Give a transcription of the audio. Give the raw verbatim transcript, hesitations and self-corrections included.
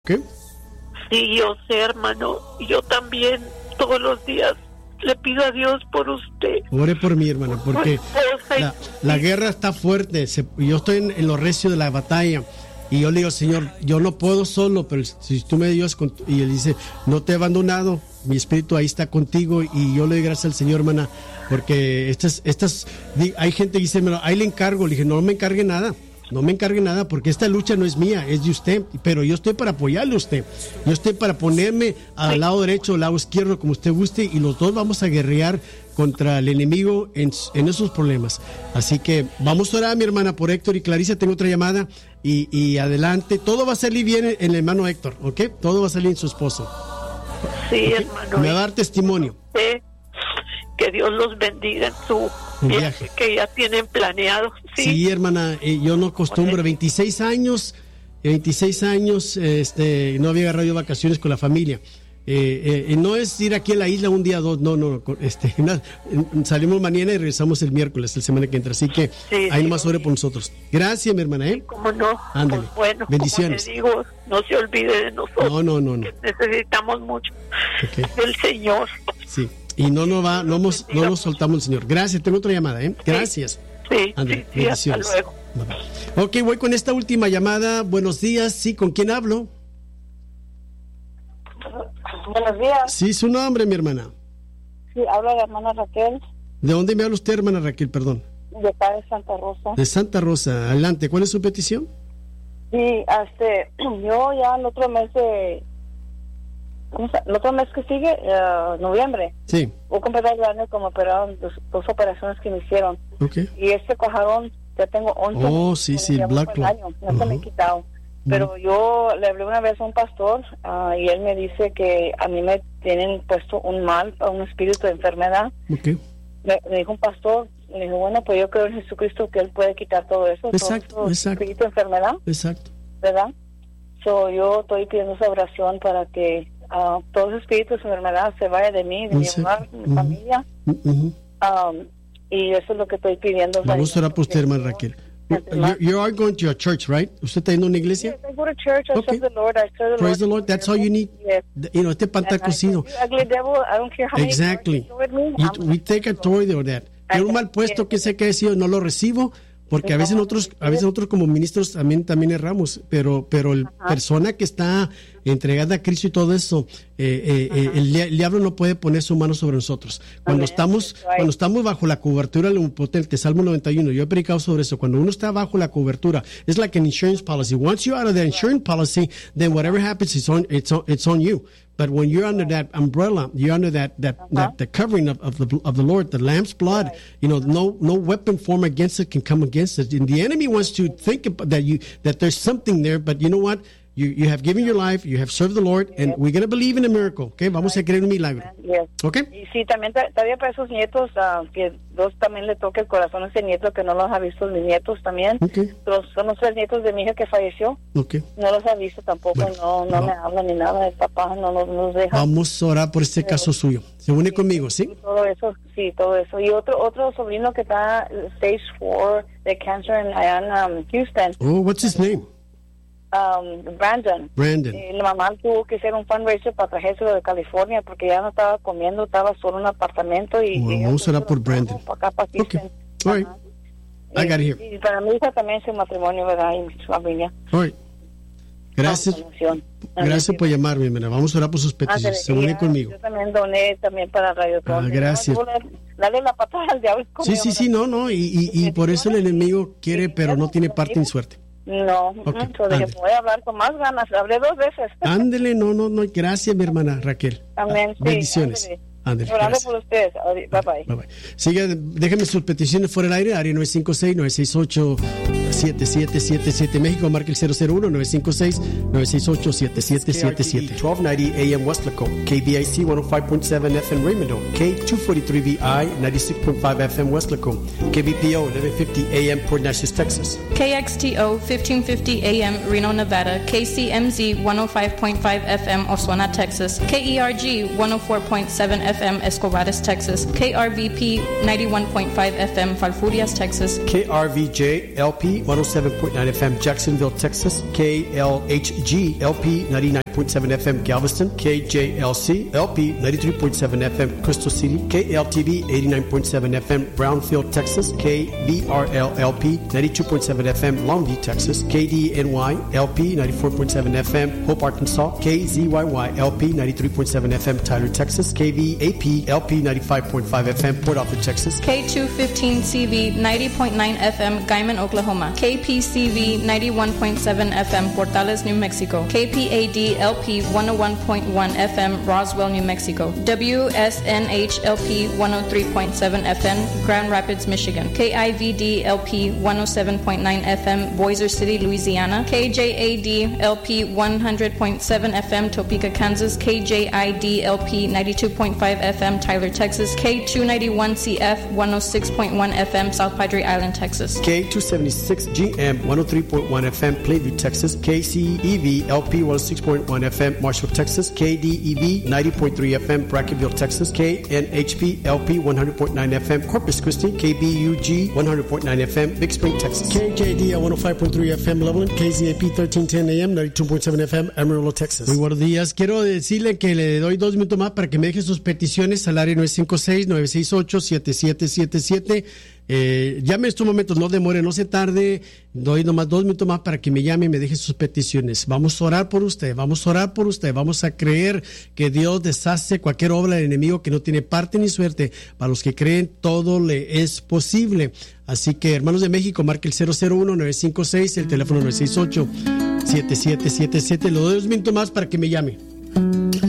¿Qué? Sí, yo sé, hermano. Yo también todos los días le pido a Dios por usted. Ore por mí, hermano, porque la, la guerra está fuerte. Se, yo estoy en, en lo recio de la batalla. Y yo le digo, Señor, yo no puedo solo, pero si tú me ayudas, con, y él dice, no te he abandonado, mi espíritu ahí está contigo. Y yo le doy gracias al Señor, hermana, porque estas, estas, hay gente que dice, ahí le encargo. Le dije, no me encargue nada. No me encargue nada, porque esta lucha no es mía, es de usted, pero yo estoy para apoyarle a usted, yo estoy para ponerme al lado derecho, al lado izquierdo, como usted guste, y los dos vamos a guerrear contra el enemigo en, en esos problemas. Así que vamos a orar, mi hermana, por Héctor y Clarisa. Tengo otra llamada, y, y adelante, todo va a salir bien en el hermano Héctor, ¿ok? Todo va a salir en su esposo. Sí, ¿Okay? hermano. Me va a dar testimonio. Sí. Que Dios los bendiga en su viaje, viaje que ya tienen planeado. Sí, sí, hermana, eh, yo no acostumbro, veintiséis años, veintiséis años, este, no había agarrado yo vacaciones con la familia. Eh, eh, no es ir aquí a la isla un día, dos, no, no, este, nada, salimos mañana y regresamos el miércoles, la semana que entra, así que sí, hay sí, más ore por nosotros. Gracias, mi hermana, ¿eh? ¿Cómo no? Ándale. Pues bueno, bendiciones. Como le digo, no se olvide de nosotros. No, no, no, no. Necesitamos mucho okay. del Señor. Sí. Y no nos va, no nos, no nos soltamos el Señor. Gracias, tengo otra llamada, ¿eh? Gracias. Sí, André, sí, sí, hasta luego. Ok, voy con esta última llamada. Buenos días, sí, ¿con quién hablo? Buenos días. Sí, su nombre, mi hermana. Sí, habla la hermana Raquel. ¿De dónde me habla usted, hermana Raquel, perdón? De acá de Santa Rosa. De Santa Rosa, adelante, ¿cuál es su petición? Sí, este, yo ya el otro mes de... ¿Cómo se, el otro mes que sigue, uh, noviembre, sí, voy a completar el año como operaron dos, dos operaciones que me hicieron. Okay. Y este cojarón, ya tengo once. Oh, sí, sí, el black clot. No uh-huh. se me ha quitado. Pero uh-huh. yo le hablé una vez a un pastor uh, y él me dice que a mí me tienen puesto un mal, un espíritu de enfermedad. Okay. Me, me dijo un pastor, me dijo, bueno, pues yo creo en Jesucristo que él puede quitar todo eso. Exacto, todo eso, exacto. espíritu de enfermedad. Exacto. ¿Verdad? So, yo estoy pidiendo esa oración para que Uh, todos los espíritus de enfermedad se vaya de mí, de mi hogar, de mi uh-huh. familia. Uh-huh. Um, y eso es lo que estoy pidiendo. Vamos a orar por usted, hermana Raquel. You, you are going to a church, right? ¿Usted está yendo a una iglesia? Yes, I go to church. I okay. serve the Lord. I serve the Praise Lord. the Lord. That's all you need. Yes. You know, este pan está cocido. Ugly devil, I don't care how many exactly. you with me, you, we take authority over that. Tiene un mal puesto que sé que he sido, no lo recibo. Porque a veces nosotros, a veces nosotros como ministros también también erramos, pero pero el Ajá. persona que está entregada a Cristo y todo eso, eh, eh, el, el diablo no puede poner su mano sobre nosotros. Cuando Amén. estamos right. cuando estamos bajo la cobertura del Omnipotente, Salmo noventa y uno, yo he predicado sobre eso. Cuando uno está bajo la cobertura, es like an insurance policy. Once you're out of the insurance policy, then whatever happens, it's on it's on, it's on you. But when you're under that umbrella, you're under that that, uh-huh. that the covering of, of the of the Lord, the Lamb's blood. Right. You know, no no weapon formed against it can come against it. And the enemy wants to think that you that there's something there, but you know what? You you have given your life, you have served the Lord, and yes. we're going to believe in a miracle. Okay, vamos a creer un milagro. Yes. Okay. Y sí, también todavía para esos nietos, uh, que dos también le toca el corazón a ese nieto que no los ha visto mis nietos también. Okay. Los, son los tres nietos de mi hija que falleció. Okay. No los ha visto tampoco, bueno, no no, no me hablan ni nada. El papá no nos, nos deja. Vamos a orar por este caso suyo. Se une sí, conmigo, ¿sí? Y todo eso, sí, todo eso. Y otro otro sobrino que está stage four de cáncer en, allá en um, Houston. Oh, what's his name? Um, Brandon. Brandon. Y la mamá tuvo que hacer un fundraiser para traérselo de California porque ya no estaba comiendo, estaba solo en un apartamento y... Well, y vamos a orar por Brandon. Para acá, para okay. All right. I got it here. Y, y para mi hija también su matrimonio, ¿verdad? Y su familia. All right. Gracias. Gracias por llamarme, mira. Vamos a orar por sus peticiones. Se une conmigo. Yo también doné también para Radio Ah, gracias. Dale la patada al diablo. Sí, sí, sí, no, no. Y, y, y por eso el enemigo quiere, pero no tiene parte en suerte. No, okay. so dije, voy a hablar con más ganas. Hablé dos veces. Ándele, no, no, no. Gracias, mi hermana Raquel. Amén. Ah, bendiciones. Sí, Ándele, orando por ustedes. Bye bye. Bye bye. Siga, déjenme sus peticiones fuera del aire. Área nueve cinco seis, nueve seis ocho, siete siete siete siete. México, marca el cero cero uno, nueve cinco seis, nueve seis ocho, siete siete siete siete. twelve ninety A M West Laco, K B I C one oh five point seven F M Raymond, K two forty-three V I ninety-six point five F M West Laco, K B P O eleven fifty A M Port Neches, Texas, K X T O fifteen fifty A M Reno, Nevada, K C M Z one oh five point five F M Oswena, Texas, K E R G one oh four point seven F M, Escobares, Texas. K R V P ninety-one point five F M, Falfurrias, Texas. K R V J L P one oh seven point nine F M, Jacksonville, Texas. K L H G L P ninety-nine point seven F M, Galveston. K J L C L P ninety-three point seven F M, Crystal City. K L T V eighty-nine point seven F M, Brownfield, Texas. K B R L L P ninety-two point seven F M, Longview, Texas. K D N Y L P ninety-four point seven F M, Hope, Arkansas. K Z Y Y L P ninety-three point seven F M, Tyler, Texas. K V A P L P ninety-five point five F M, Port Arthur, Texas. K two fifteen C V ninety point nine F M, Guyman, Oklahoma. K P C V ninety-one point seven F M, Portales, New Mexico. K P A D L P one oh one point one F M, Roswell, New Mexico. W S N H L P one oh three point seven F M, Grand Rapids, Michigan. K I V D L P one oh seven point nine F M, Bossier City, Louisiana. K J A D L P one hundred point seven F M, Topeka, Kansas. K J I D L P ninety-two point five F M, Tyler, Texas. K two ninety-one C F one oh six point one F M, South Padre Island, Texas. K two seventy-six G M one oh three point one F M, Plainview, Texas. K C E V L P one oh six point one F M, Marshall, Texas. K D E V ninety point three F M, Brackenville, Texas. K N H P L P one hundred point nine F M, Corpus Christi. K B U G one hundred point nine F M, Big Spring, Texas. K J D one oh five point three F M, Loveland. K Z A P thirteen ten A M, ninety-two point seven F M, Amarillo, Texas. Muy buenos días. Quiero decirle que le doy dos minutos más para que me deje sus peticiones al área nueve cinco seis, nueve seis ocho, siete siete siete siete. Eh, llame en estos momentos, no demore, no se tarde. Doy nomás dos minutos más para que me llame y me deje sus peticiones. Vamos a orar por usted, vamos a orar por usted. Vamos a creer que Dios deshace cualquier obra del enemigo que no tiene parte ni suerte. Para los que creen, todo le es posible. Así que, hermanos de México, marque el cero cero uno, nueve cinco seis, el teléfono nueve seis ocho, siete siete siete siete. Le doy dos minutos más para que me llame.